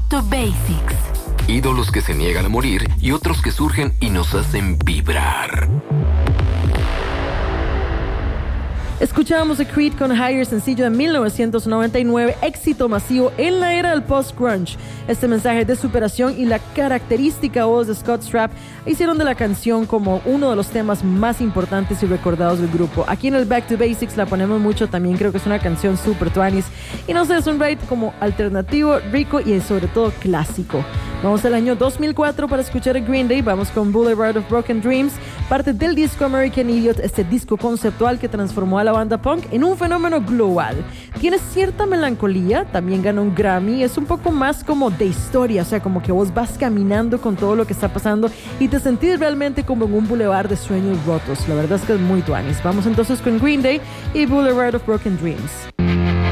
to Basics. Ídolos que se niegan a morir y otros que surgen y nos hacen vibrar. Escuchábamos a Creed con Higher, sencillo de 1999, éxito masivo en la era del post-grunge. Este mensaje de superación y la característica voz de Scott Stapp hicieron de la canción como uno de los temas más importantes y recordados del grupo. Aquí en el Back to Basics la ponemos mucho, también creo que es una canción super twanis. Y no sé, es un ride como alternativo, rico y sobre todo clásico. Vamos al año 2004 para escuchar a Green Day. Vamos con Boulevard of Broken Dreams, parte del disco American Idiot, este disco conceptual que transformó a la banda punk en un fenómeno global. Tiene cierta melancolía, también ganó un Grammy, es un poco más como de historia, o sea, como que vos vas caminando con todo lo que está pasando y te sentís realmente como en un boulevard de sueños rotos. La verdad es que es muy tuanis. Vamos entonces con Green Day y Boulevard of Broken Dreams.